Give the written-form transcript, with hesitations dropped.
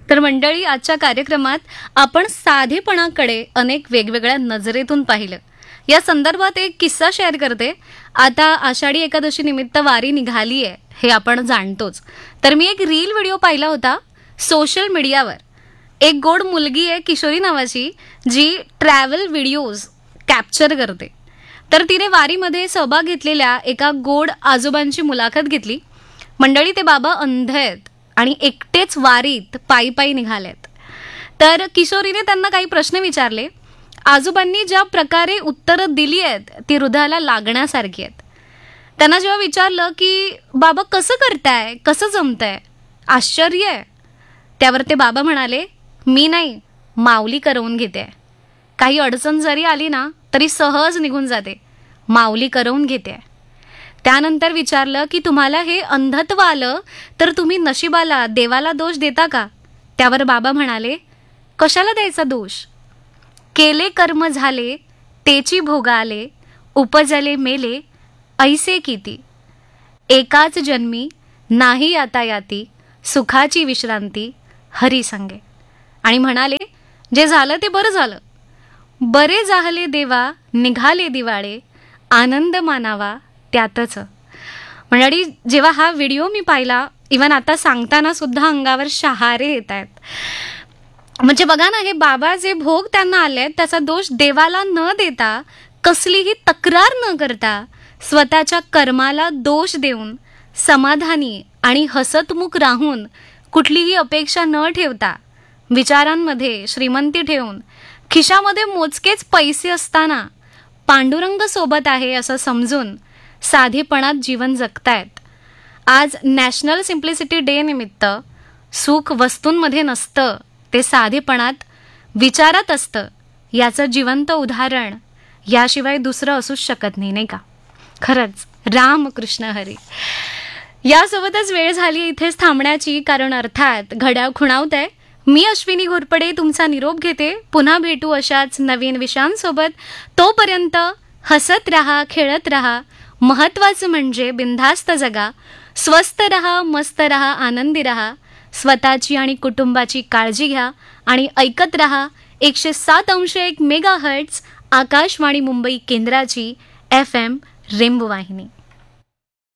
तर मंडळी, आजच्या कार्यक्रमात आपण साधेपणाकडे अनेक वेगवेगळ्या नजरेतून पाहिलं. या संदर्भात एक किस्सा शेअर करते. आता आषाढी एकादशी निमित्त वारी निघाली आहे हे आपण जाणतोच. तर मी एक रील व्हिडिओ पाहिला होता सोशल मीडियावर. एक गोड मुलगी आहे किशोरी नावाची, जी ट्रॅव्हल व्हिडिओज कॅप्चर करते. तर तिने वारीमध्ये सहभाग घेतलेल्या एका गोड आजोबांची मुलाखत घेतली. मंडळी, ते बाबा अंध आहेत आणि एकटेच वारीत पायी पायी निघालेत. तर किशोरीने त्यांना काही प्रश्न विचारले. आजोबांनी ज्या प्रकारे उत्तरं दिली आहेत ती हृदयाला लागण्यासारखी आहेत. त्यांना जेव्हा विचारलं की बाबा कसं करताय, कसं जमतंय, आश्चर्य आहे. त्यावर ते बाबा म्हणाले, मी नाही, माऊली करवून घेते. काही अडचण जरी आली ना तरी सहज निघून जाते, माऊली करवून घेते. त्यानंतर विचारलं की तुम्हाला हे अंधत्व आलं तर तुम्ही नशिबाला, देवाला दोष देता का? त्यावर बाबा म्हणाले, कशाला द्यायचा दोष? केले कर्म झाले तेची भोगा आले, उपजले मेले ऐसे किती. एकाच जन्मी नाही आता याती, सुखाची विश्रांती हरी संगे. आणि म्हणाले, जे झालं ते बरं झालं. बरे जाहले देवा निघाले दिवाळे, आनंद मानावा त्यातच. मंडळी, जेव्हा हा व्हिडिओ मी पाहिला, इवन आता सांगताना सुद्धा अंगावर शहारे येत आहेत. म्हणजे बघा ना, हे बाबा जे भोग त्यांना आले आहेत त्याचा दोष देवाला न देता, कसलीही तक्रार न करता, स्वतःच्या कर्माला दोष देऊन, समाधानी आणि हसतमुख राहून, कुठलीही अपेक्षा न ठेवता, विचारांमध्ये श्रीमंती ठेवून, खिशामध्ये मोजकेच पैसे असताना पांडुरंग सोबत आहे असं समजून साधेपणात जीवन जगतायत. आज नॅशनल सिम्प्लिसिटी डे निमित्त सुख वस्तूंमध्ये नसतं, ते साधेपणात, विचारात असतं. याचं जिवंत उदाहरण याशिवाय दुसरं असूच शकत नाही, नाही का? खरंच, रामकृष्ण हरी. यासोबतच वेळ झाली इथेच थांबण्याची, कारण अर्थात घड्याळ खुणावत आहे. मी अश्विनी घोरपडे तुमचा निरोप घेते. पुन्हा भेटू अशाच नवीन विषयांसोबत. तोपर्यंत हसत रहा, खेळत रहा. महत्त्वाचं म्हणजे बिनधास्त जगा, स्वस्थ रहा, मस्त रहा, आनंदी रहा. स्वतःची आणि कुटुंबाची काळजी घ्या आणि ऐकत रहा 107.1 मेगाहर्ट्झ आकाशवाणी मुंबई केंद्राची FM रेनबो वाहिनी.